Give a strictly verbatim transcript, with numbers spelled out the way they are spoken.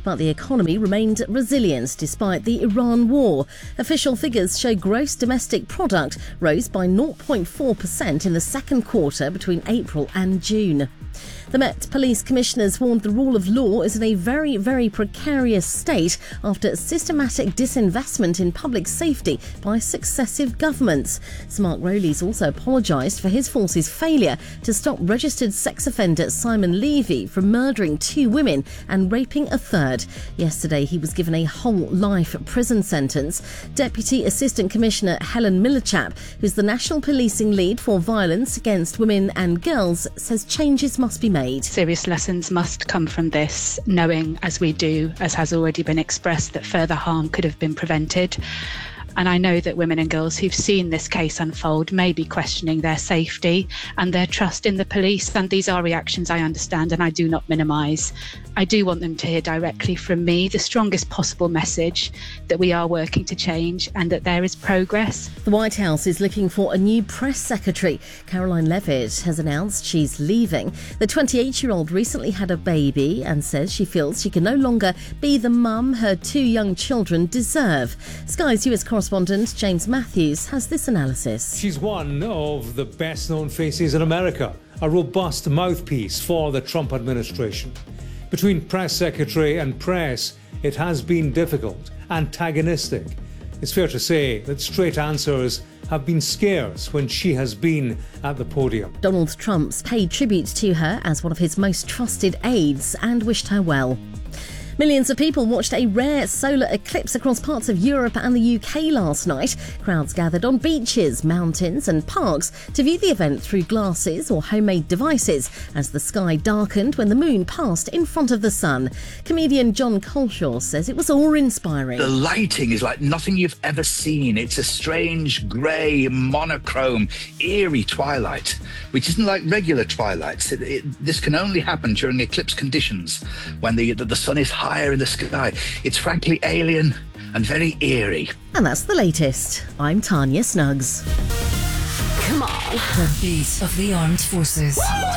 but the economy remained resilient despite the Iran war. Official figures show gross domestic product rose by zero point four percent in the second quarter between April and June. The Met Police Commissioners warned the rule of law is in a very, very precarious state after systematic disinvestment in public safety by successive governments. Sir Mark Rowley's also apologised for his force's failure to stop registered sex offender Simon Levy from murdering two women and raping a third. Yesterday, he was given a whole life prison sentence. Deputy Assistant Commissioner Helen Millichap, who's the National Policing Lead for Violence Against Women and Girls, says changes must be made. Serious lessons must come from this, knowing, as we do, as has already been expressed, that further harm could have been prevented. And I know that women and girls who've seen this case unfold may be questioning their safety and their trust in the police. And these are reactions I understand and I do not minimise. I do want them to hear directly from me the strongest possible message that we are working to change and that there is progress. The White House is looking for a new press secretary. Caroline Leavitt has announced she's leaving. The twenty-eight-year-old recently had a baby and says she feels she can no longer be the mum her two young children deserve. Sky's U S correspondent James Matthews has this analysis. She's one of the best-known faces in America, a robust mouthpiece for the Trump administration. Between press secretary and press, it has been difficult, antagonistic. It's fair to say that straight answers have been scarce when she has been at the podium. Donald Trump's paid tribute to her as one of his most trusted aides and wished her well. Millions of people watched a rare solar eclipse across parts of Europe and the U K last night. Crowds gathered on beaches, mountains and parks to view the event through glasses or homemade devices as the sky darkened when the moon passed in front of the sun. Comedian John Coleshaw says it was awe-inspiring. The lighting is like nothing you've ever seen. It's a strange, grey, monochrome, eerie twilight, which isn't like regular twilights. It, it, this can only happen during eclipse conditions when the, the, the sun is higher in the sky. It's frankly alien and very eerie. And that's the latest. I'm Tanya Snuggs. Come on. The beat of the armed forces.